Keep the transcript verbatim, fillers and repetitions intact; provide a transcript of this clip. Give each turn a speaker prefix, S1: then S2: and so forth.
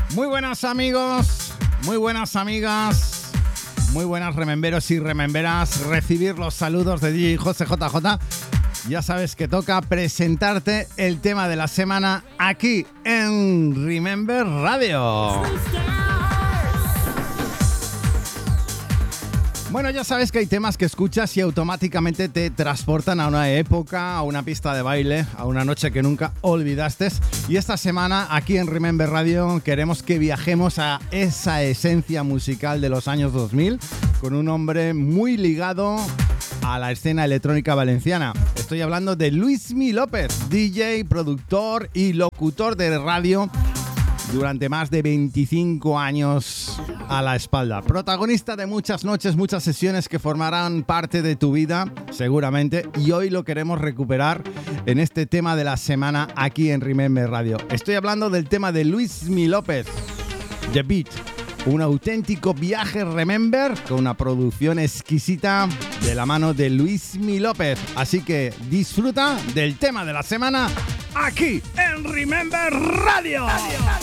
S1: Muy buenas amigos, muy buenas amigas, muy buenas rememberos y rememberas. Recibir los saludos de D J José J J. Ya sabes que toca presentarte el tema de la semana aquí en Remember Radio. Bueno, ya sabes que hay temas que escuchas y automáticamente te transportan a una época, a una pista de baile, a una noche que nunca olvidaste. Y esta semana aquí en Remember Radio queremos que viajemos a esa esencia musical de los años dos mil con un hombre muy ligado a la escena electrónica valenciana. Estoy hablando de Luismi López, D J, productor y locutor de radio durante más de veinticinco años a la espalda. Protagonista de muchas noches, muchas sesiones que formarán parte de tu vida, seguramente, y hoy lo queremos recuperar en este tema de la semana aquí en Remember Radio. Estoy hablando del tema de Luismi López, The Beat. Un auténtico viaje Remember con una producción exquisita de la mano de Luismi López. Así que disfruta del tema de la semana aquí en Remember Radio. Radio.